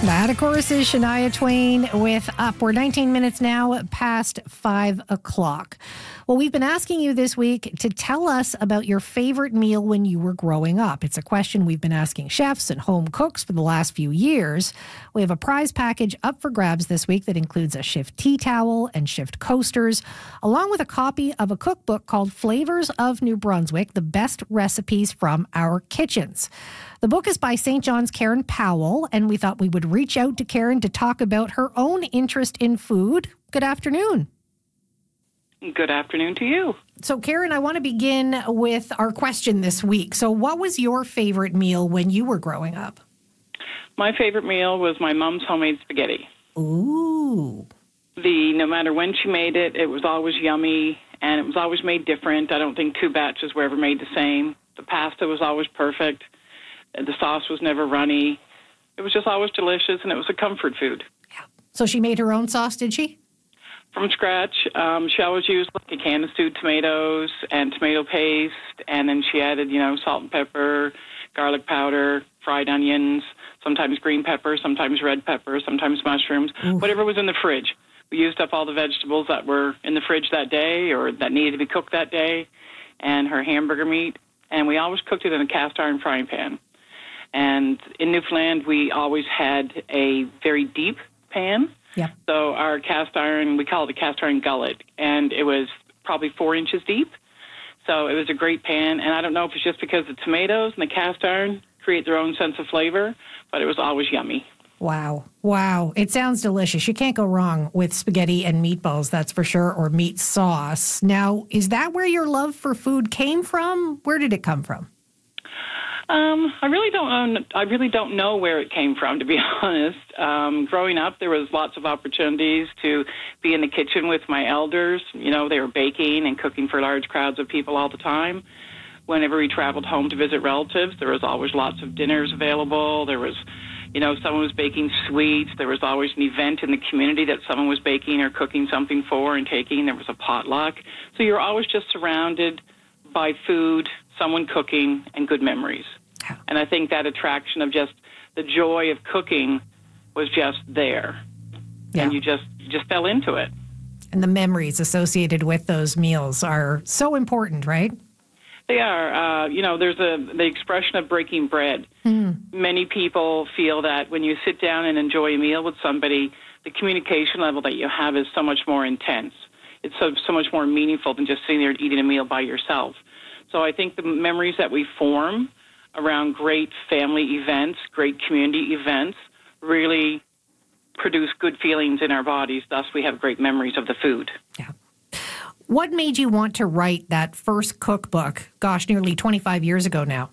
That, of course, is Shania Twain with Up. We're 19 minutes now past 5 o'clock. Well, we've been asking you this week to tell us about your favorite meal when you were growing up. It's a question we've been asking chefs and home cooks for the last few years. We have a prize package up for grabs this week that includes a Shift tea towel and Shift coasters, along with a copy of a cookbook called Flavors of New Brunswick, the best recipes from our kitchens. The book is by St. John's Karen Powell, and we thought we would reach out to Karen to talk about her own interest in food. Good afternoon. Good afternoon to you. So, Karen, I want to begin with our question this week. So, what was your favorite meal when you were growing up? My favorite meal was my mom's homemade spaghetti. Ooh. No matter when she made it, it was always yummy, and it was always made different. I don't think two batches were ever made the same. The pasta was always perfect. The sauce was never runny. It was just always delicious, and it was a comfort food. Yeah. So she made her own sauce, did she? From scratch. She always used like a can of stewed tomatoes and tomato paste, and then she added, salt and pepper, garlic powder, fried onions, sometimes green pepper, sometimes red pepper, sometimes mushrooms, whatever was in the fridge. We used up all the vegetables that were in the fridge that day or that needed to be cooked that day, and her hamburger meat, and we always cooked it in a cast iron frying pan. And in Newfoundland, we always had a very deep pan. Yeah. So our cast iron, we call it a cast iron gullet, and it was probably 4 inches deep. So it was a great pan, and I don't know if it's just because the tomatoes and the cast iron create their own sense of flavor, but it was always yummy. Wow. It sounds delicious. You can't go wrong with spaghetti and meatballs, that's for sure, or meat sauce. Now, is that where your love for food came from? Where did it come from? I really don't know where it came from, to be honest. Growing up, there was lots of opportunities to be in the kitchen with my elders. They were baking and cooking for large crowds of people all the time. Whenever we traveled home to visit relatives, there was always lots of dinners available. There was, someone was baking sweets. There was always an event in the community that someone was baking or cooking something for and taking. There was a potluck. So you're always just surrounded by food, someone cooking, and good memories. And I think that attraction of just the joy of cooking was just there. Yeah. And you just fell into it. And the memories associated with those meals are so important, right? They are. There's the expression of breaking bread. Many people feel that when you sit down and enjoy a meal with somebody, the communication level that you have is so much more intense. It's so much more meaningful than just sitting there and eating a meal by yourself. So I think the memories that we form around great family events, great community events, really produce good feelings in our bodies. Thus, we have great memories of the food. Yeah. What made you want to write that first cookbook, nearly 25 years ago now?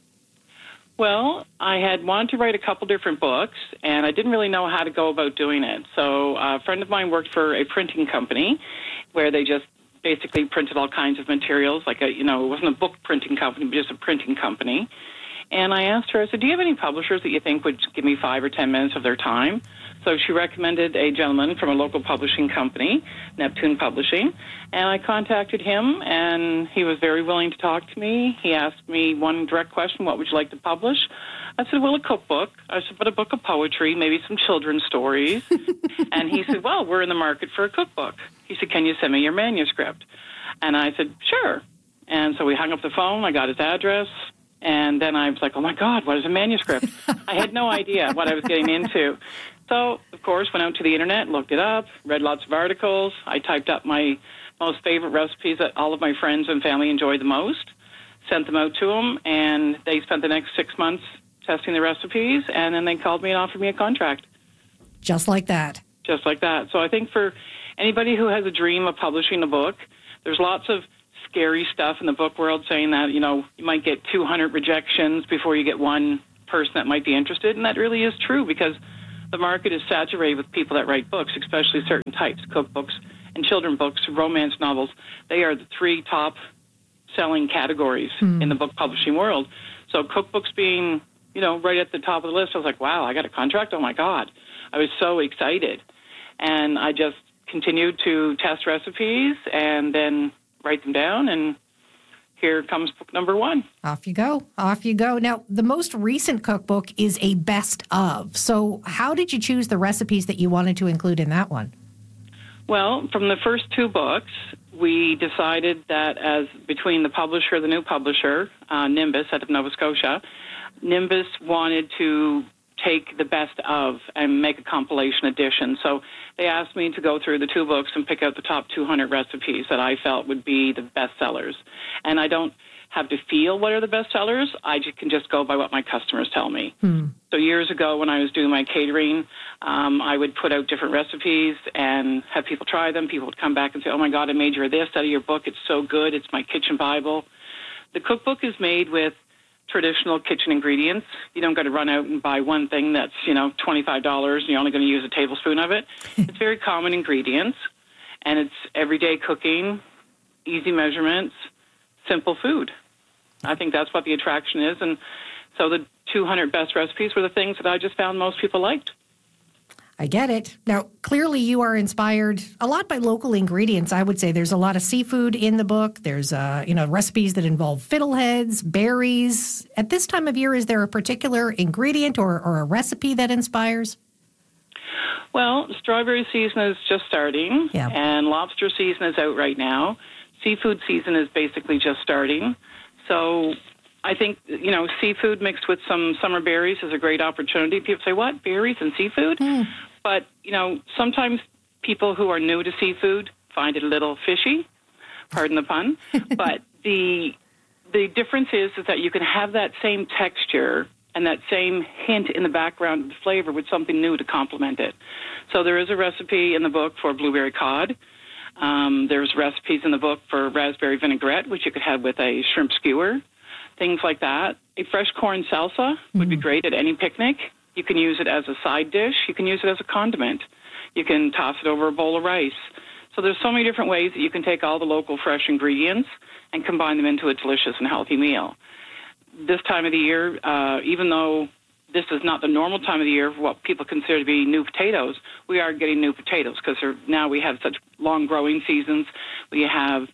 Well, I had wanted to write a couple different books, and I didn't really know how to go about doing it. So a friend of mine worked for a printing company where they just basically printed all kinds of materials, it wasn't a book printing company, but just a printing company. And I asked her, I said, do you have any publishers that you think would give me 5 or 10 minutes of their time? So she recommended a gentleman from a local publishing company, Neptune Publishing, and I contacted him, and he was very willing to talk to me. He asked me one direct question, what would you like to publish? I said, well, a cookbook. I said, but a book of poetry, maybe some children's stories. And he said, well, we're in the market for a cookbook. He said, can you send me your manuscript? And I said, sure. And so we hung up the phone. I got his address. And then I was like, oh, my God, what is a manuscript? I had no idea what I was getting into. So, of course, went out to the Internet, looked it up, read lots of articles. I typed up my most favorite recipes that all of my friends and family enjoyed the most, sent them out to them, and they spent the next 6 months testing the recipes, and then they called me and offered me a contract. Just like that. Just like that. So I think for anybody who has a dream of publishing a book, there's lots of scary stuff in the book world saying that, you might get 200 rejections before you get one person that might be interested, and that really is true because the market is saturated with people that write books, especially certain types, cookbooks and children books, romance novels. They are the 3 top selling categories in the book publishing world. So cookbooks being, right at the top of the list, I was like, wow, I got a contract? Oh, my God. I was so excited. And I just continued to test recipes and then write them down, and here comes book number 1. Off you go. Off you go. Now, the most recent cookbook is a best of. So how did you choose the recipes that you wanted to include in that one? Well, from the first 2 books, we decided that as between the new publisher, Nimbus out of Nova Scotia, Nimbus wanted to take the best of and make a compilation edition. So they asked me to go through the 2 books and pick out the top 200 recipes that I felt would be the best sellers. And I don't have to feel what are the best sellers. I can just go by what my customers tell me. So years ago when I was doing my catering, I would put out different recipes and have people try them. People would come back and say, oh, my God, I made this out of your book. It's so good. It's my kitchen Bible. The cookbook is made with traditional kitchen ingredients. You don't got to run out and buy one thing that's, $25 and you're only going to use a tablespoon of it. It's very common ingredients, and it's everyday cooking, easy measurements, simple food. I think that's what the attraction is. And so the 200 best recipes were the things that I just found most people liked. I get it. Now, clearly you are inspired a lot by local ingredients. I would say there's a lot of seafood in the book. There's, recipes that involve fiddleheads, berries. At this time of year, is there a particular ingredient or a recipe that inspires? Well, strawberry season is just starting, and lobster season is out right now. Seafood season is basically just starting. So I think, seafood mixed with some summer berries is a great opportunity. People say, what, berries and seafood? But, sometimes people who are new to seafood find it a little fishy, pardon the pun. But the difference is that you can have that same texture and that same hint in the background of the flavor with something new to complement it. So there is a recipe in the book for blueberry cod. There's recipes in the book for raspberry vinaigrette, which you could have with a shrimp skewer, things like that. A fresh corn salsa would be great at any picnic. You can use it as a side dish. You can use it as a condiment. You can toss it over a bowl of rice. So there's so many different ways that you can take all the local fresh ingredients and combine them into a delicious and healthy meal. This time of the year, even though this is not the normal time of the year for what people consider to be new potatoes, we are getting new potatoes because now we have such long growing seasons. We have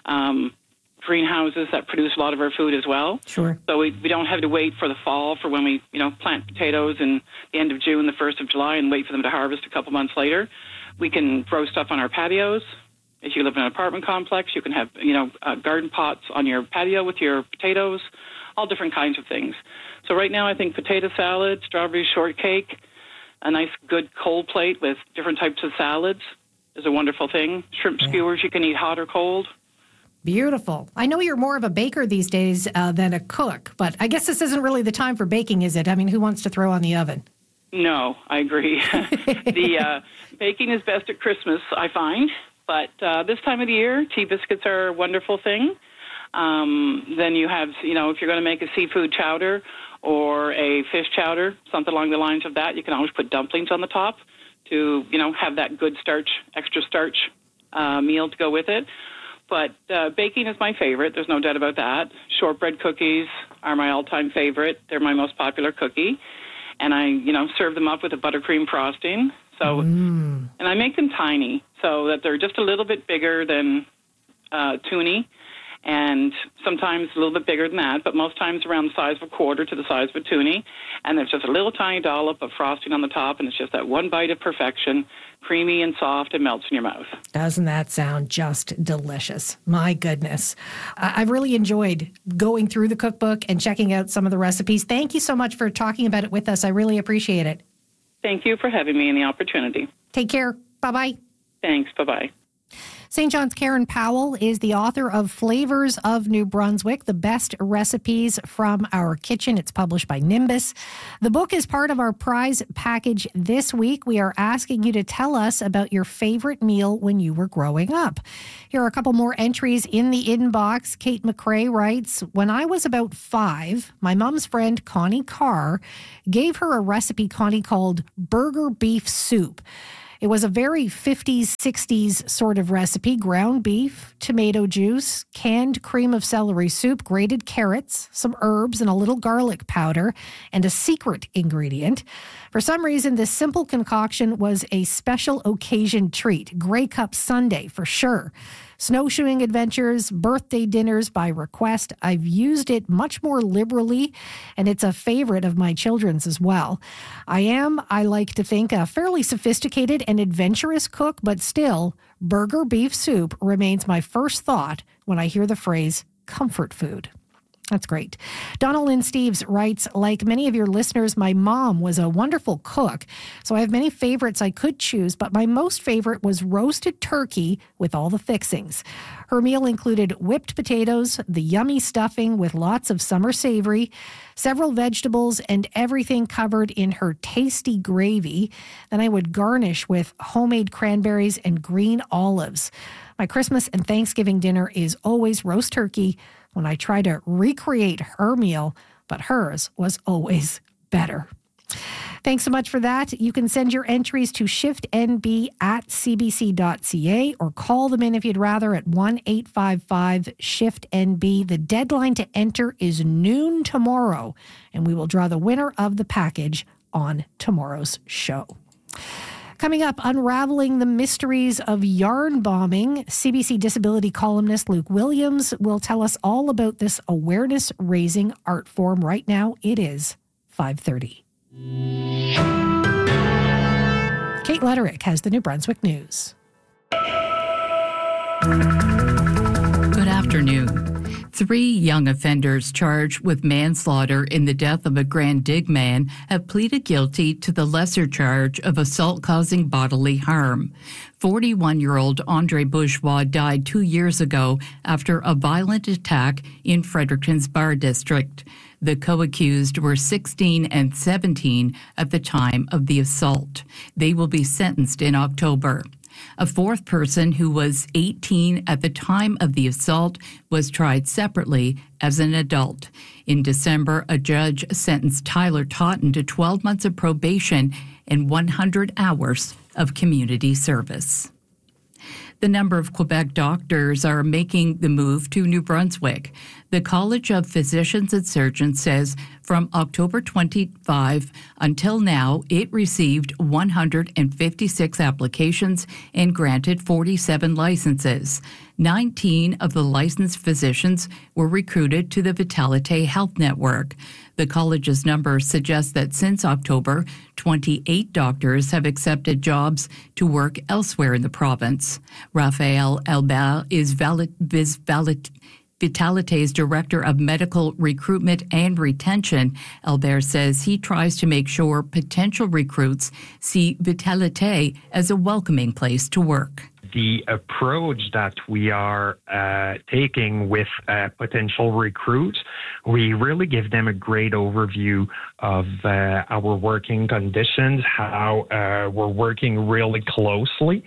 greenhouses that produce a lot of our food as well. Sure. So we don't have to wait for the fall for when we plant potatoes in the end of June, the 1st of July, and wait for them to harvest a couple months later. We can grow stuff on our patios. If you live in an apartment complex, you can have garden pots on your patio with your potatoes, all different kinds of things. So right now I think potato salad, strawberry shortcake, a nice good cold plate with different types of salads is a wonderful thing. Shrimp skewers you can eat hot or cold. Beautiful. I know you're more of a baker these days than a cook, but I guess this isn't really the time for baking, is it? I mean, who wants to throw on the oven? No, I agree. The baking is best at Christmas, I find. But this time of the year, tea biscuits are a wonderful thing. Then you have, if you're going to make a seafood chowder or a fish chowder, something along the lines of that, you can always put dumplings on the top to, have that good starch, extra starch meal to go with it. But baking is my favorite. There's no doubt about that. Shortbread cookies are my all-time favorite. They're my most popular cookie. And I, serve them up with a buttercream frosting. So, and I make them tiny so that they're just a little bit bigger than toonie, and sometimes a little bit bigger than that, but most times around the size of a quarter to the size of a toonie. And there's just a little tiny dollop of frosting on the top, and it's just that one bite of perfection, creamy and soft, and melts in your mouth. Doesn't that sound just delicious? My goodness. I've really enjoyed going through the cookbook and checking out some of the recipes. Thank you so much for talking about it with us. I really appreciate it. Thank you for having me and the opportunity. Take care. Bye-bye. Thanks. Bye-bye. St. John's Karen Powell is the author of Flavors of New Brunswick, the best recipes from our kitchen. It's published by Nimbus. The book is part of our prize package this week. We are asking you to tell us about your favorite meal when you were growing up. Here are a couple more entries in the inbox. Kate McRae writes, when I was about 5, my mom's friend Connie Carr gave her a recipe Connie called burger beef soup. It was a very 50s, 60s sort of recipe: ground beef, tomato juice, canned cream of celery soup, grated carrots, some herbs, and a little garlic powder, and a secret ingredient. For some reason, this simple concoction was a special occasion treat. Grey Cup Sunday, for sure. snowshoeing adventures, birthday dinners by request. I've used it much more liberally, and it's a favorite of my children's as well. I like to think, a fairly sophisticated and adventurous cook, but still, burger beef soup remains my first thought when I hear the phrase comfort food. That's great. Donna Lynn Steves writes, like many of your listeners, my mom was a wonderful cook, so I have many favorites I could choose, but my most favorite was roasted turkey with all the fixings. Her meal included whipped potatoes, the yummy stuffing with lots of summer savory, several vegetables, and everything covered in her tasty gravy. Then I would garnish with homemade cranberries and green olives. My Christmas and Thanksgiving dinner is always roast turkey when I try to recreate her meal, but hers was always better. Thanks so much for that. You can send your entries to shiftnb@cbc.ca or call them in if you'd rather at 1-855-SHIFT-NB. The deadline to enter is noon tomorrow, and we will draw the winner of the package on tomorrow's show. Coming up, unraveling the mysteries of yarn bombing, CBC disability columnist Luke Williams will tell us all about this awareness-raising art form. Right now, it is 5:30. Kate Letterick has the New Brunswick News. Good afternoon. 3 young offenders charged with manslaughter in the death of a Grand Dig man have pleaded guilty to the lesser charge of assault causing bodily harm. 41-year-old Andre Bourgeois died 2 years ago after a violent attack in Fredericton's Bar District. The co-accused were 16 and 17 at the time of the assault. They will be sentenced in October. A fourth person who was 18 at the time of the assault was tried separately as an adult. In December, a judge sentenced Tyler Totten to 12 months of probation and 100 hours of community service. The number of Quebec doctors are making the move to New Brunswick. The College of Physicians and Surgeons says from October 25 until now, it received 156 applications and granted 47 licenses. 19 of the licensed physicians were recruited to the Vitalite Health Network. The college's numbers suggest that since October, 28 doctors have accepted jobs to work elsewhere in the province. Raphael Albert is Vitalite's Director of Medical Recruitment and Retention. Albert says he tries to make sure potential recruits see Vitalite as a welcoming place to work. The approach that we are taking with potential recruits, we really give them a great overview of our working conditions, how we're working really closely,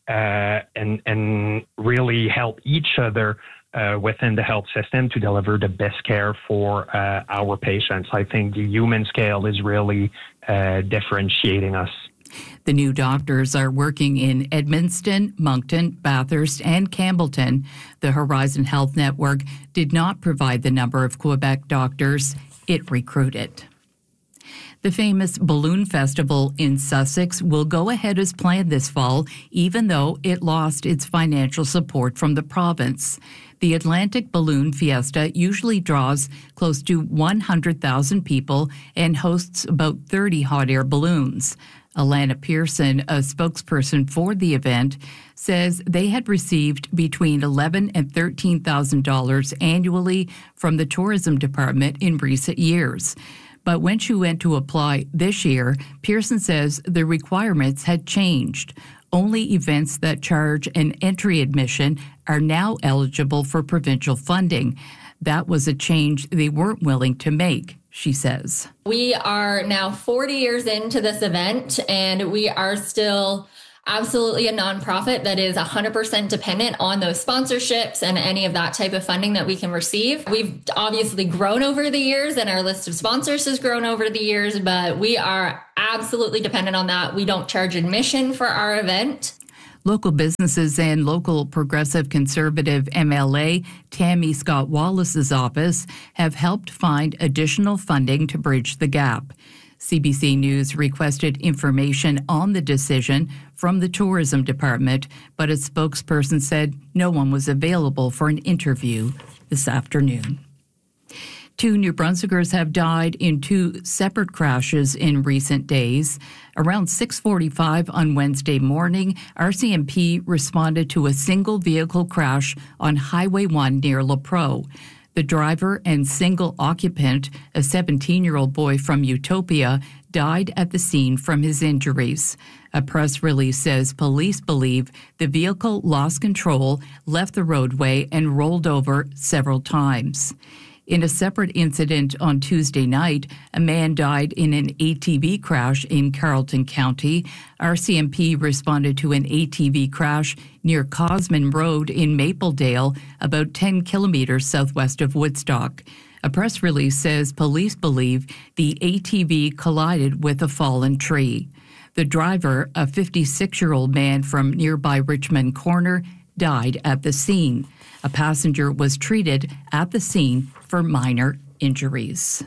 and really help each other within the health system to deliver the best care for our patients. I think the human scale is really differentiating us. The new doctors are working in Edmundston, Moncton, Bathurst, and Campbellton. The Horizon Health Network did not provide the number of Quebec doctors it recruited. The famous Balloon Festival in Sussex will go ahead as planned this fall, even though it lost its financial support from the province. The Atlantic Balloon Fiesta usually draws close to 100,000 people and hosts about 30 hot air balloons. Alana Pearson, a spokesperson for the event, says they had received between $11,000 and $13,000 annually from the tourism department in recent years. But when she went to apply this year, Pearson says the requirements had changed. Only events that charge an entry admission are now eligible for provincial funding. That was a change they weren't willing to make, she says. We are now 40 years into this event, and we are still absolutely a nonprofit that is 100% dependent on those sponsorships and any of that type of funding that we can receive. We've obviously grown over the years, and our list of sponsors has grown over the years, but we are absolutely dependent on that. We don't charge admission for our event. Local businesses and local progressive conservative MLA Tammy Scott Wallace's office have helped find additional funding to bridge the gap. CBC News requested information on the decision from the tourism department, but its spokesperson said no one was available for an interview this afternoon. 2 New Brunswickers have died in 2 separate crashes in recent days. Around 6:45 on Wednesday morning, RCMP responded to a single vehicle crash on Highway 1 near LaPro. The driver and single occupant, a 17-year-old boy from Utopia, died at the scene from his injuries. A press release says police believe the vehicle lost control, left the roadway, and rolled over several times. In a separate incident on Tuesday night, a man died in an ATV crash in Carleton County. RCMP responded to an ATV crash near Cosman Road in Mapledale, about 10 kilometers southwest of Woodstock. A press release says police believe the ATV collided with a fallen tree. The driver, a 56-year-old man from nearby Richmond Corner, died at the scene. A passenger was treated at the scene for minor injuries.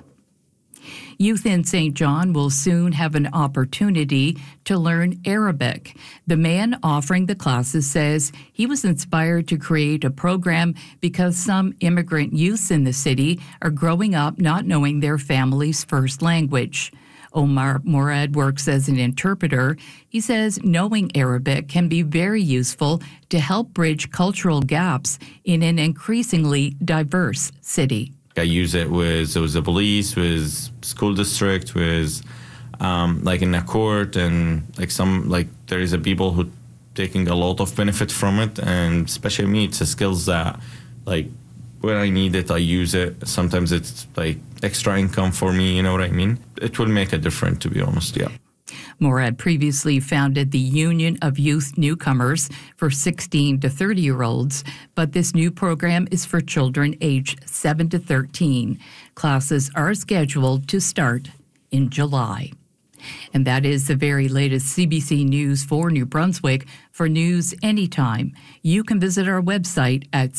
Youth in St. John will soon have an opportunity to learn Arabic. The man offering the classes says he was inspired to create a program because some immigrant youths in the city are growing up not knowing their family's first language. Omar Morad works as an interpreter. He says knowing Arabic can be very useful to help bridge cultural gaps in an increasingly diverse city. I use it with the police, with school district, with like in a court, and there is a people who taking a lot of benefit from it, and especially me, it's a skills that when I need it, I use it. Sometimes it's like extra income for me, you know what I mean? It will make a difference, to be honest, yeah. Morad previously founded the Union of Youth Newcomers for 16 to 30-year-olds, but this new program is for children aged 7 to 13. Classes are scheduled to start in July. And that is the very latest CBC News for New Brunswick. For news anytime, you can visit our website at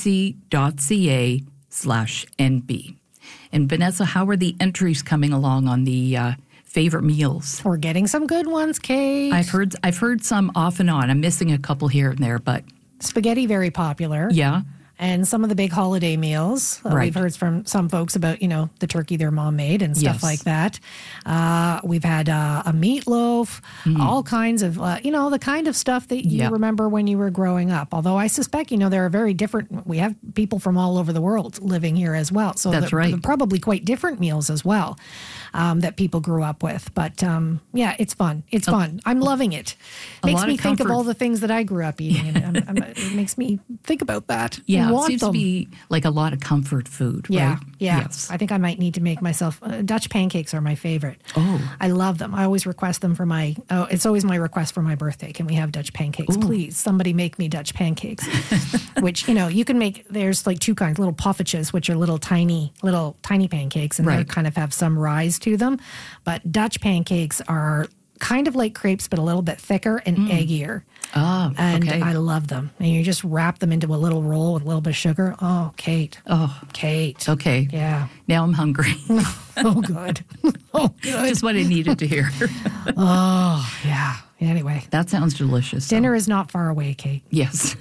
cbc.ca/NB. And Vanessa, how are the entries coming along on the favorite meals? We're getting some good ones, Kate. I've heard some off and on. I'm missing a couple here and there, but spaghetti very popular. Yeah. And some of the big holiday meals. Right. We've heard from some folks about, the turkey their mom made and stuff like that. We've had a meatloaf, all kinds of, the kind of stuff that you remember when you were growing up. Although I suspect, there are very different, we have people from all over the world living here as well. So that's right. They're probably quite different meals as well that people grew up with. But it's fun. It's fun. I'm loving it. Makes me think of all the things that I grew up eating. And it makes me think about that. Yeah. It seems to be like a lot of comfort food, yeah, right? Yeah. Yes. I think I might need to make myself, Dutch pancakes are my favorite. Oh. I love them. I always request them for it's always my request for my birthday. Can we have Dutch pancakes? Ooh. Please, somebody make me Dutch pancakes. Which, you can make, there's like 2 kinds, little poffertjes, which are little tiny pancakes, and they kind of have some rise to them. But Dutch pancakes are kind of like crepes, but a little bit thicker and eggier. Oh, and okay. I love them. And you just wrap them into a little roll with a little bit of sugar. Oh, Kate. Oh, Kate. Okay. Yeah. Now I'm hungry. Oh, good. Oh, good. Just what I needed to hear. Oh, yeah. Anyway. That sounds delicious. Dinner is not far away, Kate. Yes.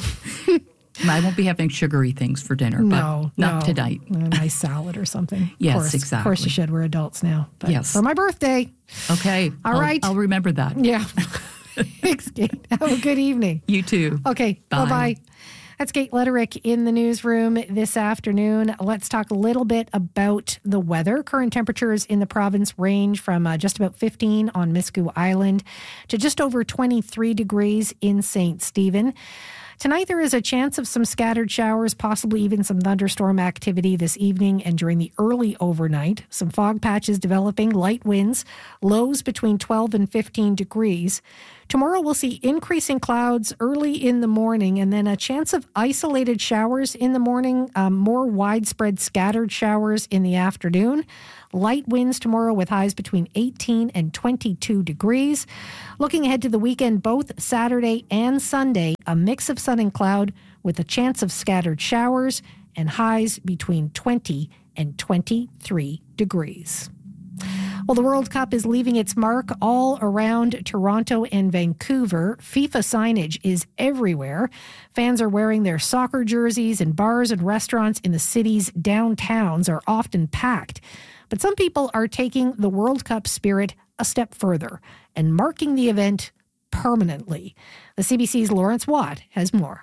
I won't be having sugary things for dinner, but not tonight. A nice salad or something. Yes, exactly. Of course you should. We're adults now. But yes. For my birthday. Okay. All right. I'll remember that. Yeah. Thanks, Kate. Have a good evening. You too. Okay. Bye-bye. That's Kate Letterick in the newsroom this afternoon. Let's talk a little bit about the weather. Current temperatures in the province range from just about 15 on Miscou Island to just over 23 degrees in St. Stephen. Tonight, there is a chance of some scattered showers, possibly even some thunderstorm activity this evening and during the early overnight. Some fog patches developing, light winds, lows between 12 and 15 degrees. Tomorrow, we'll see increasing clouds early in the morning and then a chance of isolated showers in the morning, more widespread scattered showers in the afternoon. Light winds tomorrow with highs between 18 and 22 degrees. Looking ahead to the weekend, both Saturday and Sunday, a mix of sun and cloud with a chance of scattered showers and highs between 20 and 23 degrees. Well, the World Cup is leaving its mark all around Toronto and Vancouver. FIFA signage is everywhere. Fans are wearing their soccer jerseys, and bars and restaurants in the city's downtowns are often packed. But some people are taking the World Cup spirit a step further and marking the event permanently. The CBC's Lawrence Watt has more.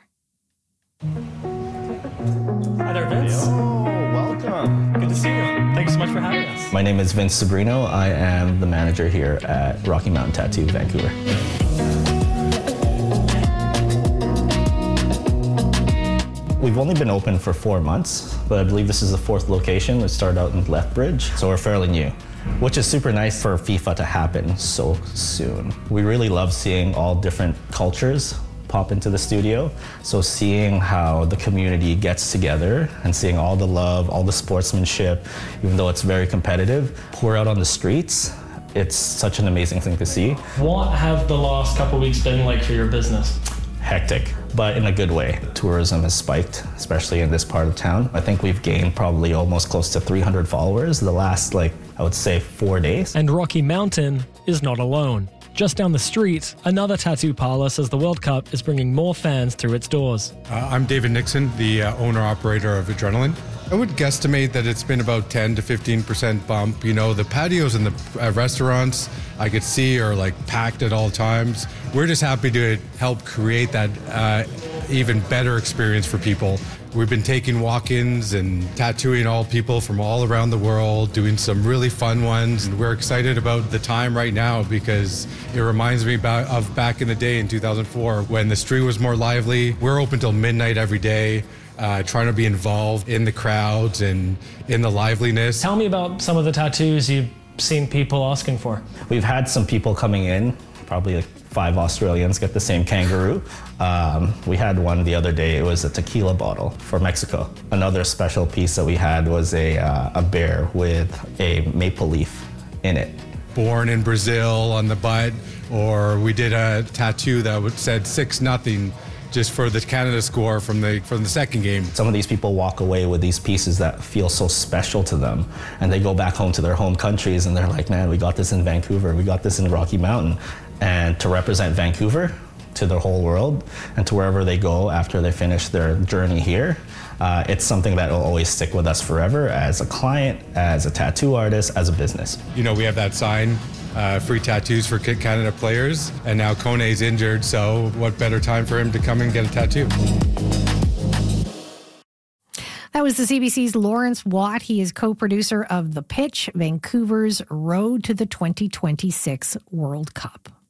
Hi there, Vince. Oh, welcome. Good to see you. Thanks so much for having us. My name is Vince Sobrino. I am the manager here at Rocky Mountain Tattoo, Vancouver. We've only been open for 4 months, but I believe this is the 4th location. It started out in Lethbridge, so we're fairly new, which is super nice for FIFA to happen so soon. We really love seeing all different cultures pop into the studio. So seeing how the community gets together and seeing all the love, all the sportsmanship, even though it's very competitive, pour out on the streets, it's such an amazing thing to see. What have the last couple of weeks been like for your business? Hectic, but in a good way. Tourism has spiked, especially in this part of town. I think we've gained probably almost close to 300 followers the last, I would say 4 days. And Rocky Mountain is not alone. Just down the street, another tattoo parlor says the World Cup is bringing more fans through its doors. I'm David Nixon, the owner-operator of Adrenaline. I would guesstimate that it's been about 10 to 15% bump. You know, the patios in the restaurants I could see are packed at all times. We're just happy to help create that even better experience for people. We've been taking walk-ins and tattooing all people from all around the world, doing some really fun ones. And we're excited about the time right now because it reminds me of back in the day in 2004 when the street was more lively. We're open till midnight every day, trying to be involved in the crowds and in the liveliness. Tell me about some of the tattoos you've seen people asking for. We've had some people coming in, probably 5 Australians get the same kangaroo. We had one the other day. It was a tequila bottle for Mexico. Another special piece that we had was a bear with a maple leaf in it. Born in Brazil on the butt, or we did a tattoo that said 6-0 just for the Canada score from the second game. Some of these people walk away with these pieces that feel so special to them, and they go back home to their home countries and they're like, man, we got this in Vancouver, we got this in Rocky Mountain. And to represent Vancouver to the whole world and to wherever they go after they finish their journey here, it's something that will always stick with us forever as a client, as a tattoo artist, as a business. You know, we have that sign, free tattoos for Canada players, and now Kone's injured, so what better time for him to come and get a tattoo? That was the CBC's Lawrence Watt. He is co-producer of The Pitch, Vancouver's Road to the 2026 World Cup.